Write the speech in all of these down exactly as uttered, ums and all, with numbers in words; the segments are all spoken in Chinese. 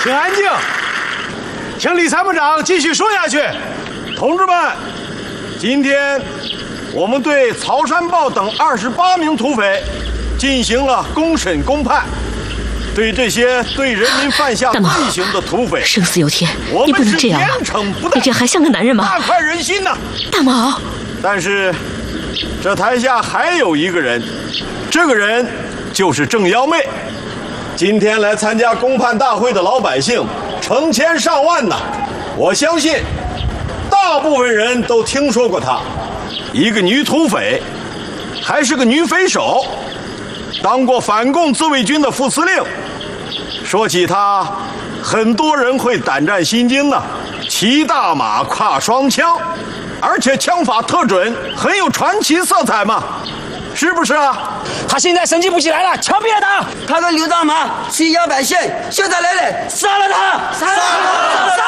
请安静，请李参谋长继续说下去。 同志们，今天我们对曹山豹等二十八名土匪进行了公审公判，对这些对人民犯下罪行的土匪， 生死由天，你不能这样啊！你这还像个男人吗？ 大快人心呐！ 大毛， 但是这台下还有一个人，这个人就是郑幺妹。今天来参加公判大会的老百姓成千上万呐，我相信大部分人都听说过她，一个女土匪，还是个女匪首，当过反共自卫军的副司令。说起她，很多人会胆战心惊呐，骑大马，挎双枪，而且枪法特准，很有传奇色彩嘛，是不是啊？ 他现在神经不起来了，枪毙了他！ 他跟刘大马欺压百姓，现在来了，杀了他！杀了他！杀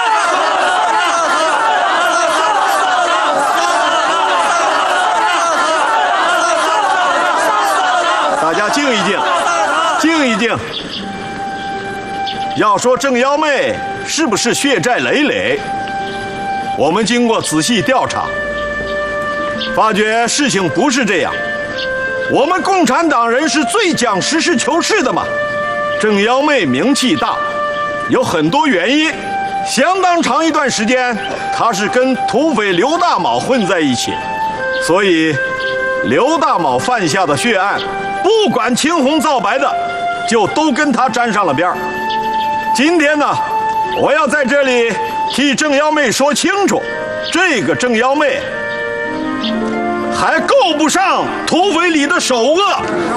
了他！大家静一静，静一静。要说郑幺妹是不是血债累累，我们经过仔细调查，发觉事情不是这样。我们共产党人是最讲实事求是的嘛。郑幺妹名气大，有很多原因，相当长一段时间，她是跟土匪刘大卯混在一起，所以刘大卯犯下的血案，不管青红皂白的，就都跟他沾上了边儿。今天呢，我要在这里替郑幺妹说清楚，这个郑幺妹还够不上土匪里的首恶。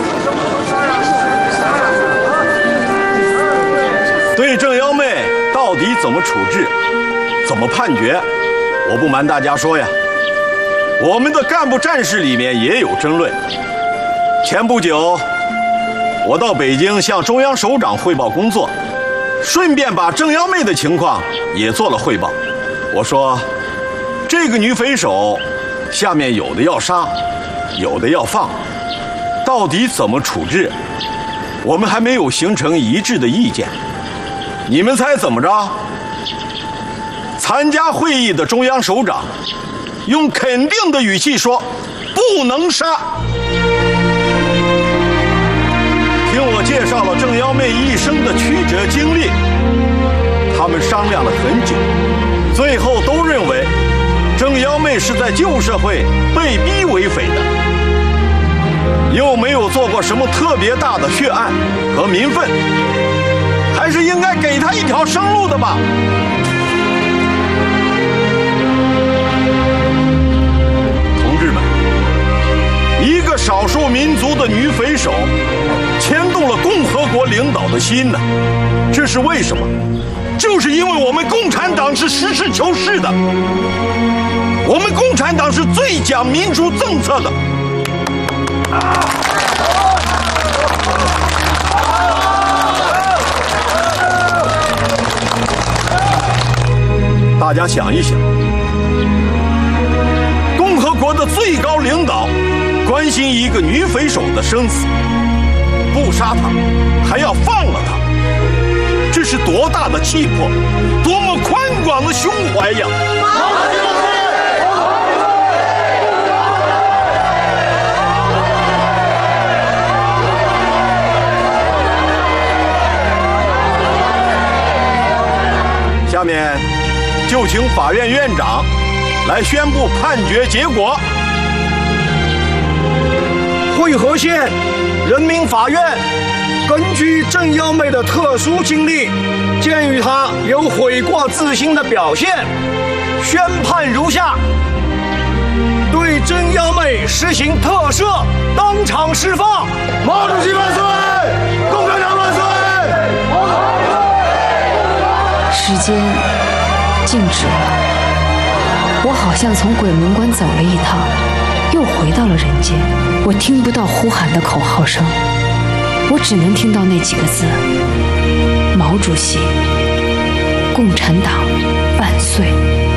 对郑幺妹到底怎么处置，怎么判决，我不瞒大家说呀，我们的干部战士里面也有争论。前不久，我到北京向中央首长汇报工作，顺便把郑幺妹的情况也做了汇报。我说，这个女匪首下面有的要杀，有的要放，到底怎么处置，我们还没有形成一致的意见。你们猜怎么着？参加会议的中央首长用肯定的语气说，不能杀。听我介绍了郑幺妹一生的曲折经历，他们商量了很久，最后都认为郑幺妹是在旧社会被逼为匪的，又没有做过什么特别大的血案和民愤，还是应该给她一条生路的吧。同志们，一个少数民族的女匪首牵动了共和国领导的心呢，这是为什么？就是因为我们共产党是实事求是的，我们共产党是最讲民主政策的。大家想一想，共和国的最高领导关心一个女匪首的生死，不杀她，还要放了她，这是多大的气魄，多么宽广的胸怀呀！下面就请法院院长来宣布判决结果。 汇合县人民法院根据郑幺妹的特殊经历，鉴于她有悔过自新的表现，宣判如下：对郑幺妹实行特赦，当场释放。毛主席万岁！共产党万岁！ 时间静止了，我好像从鬼门关走了一趟，又回到了人间。我听不到呼喊的口号声，我只能听到那几个字：毛主席，共产党万岁。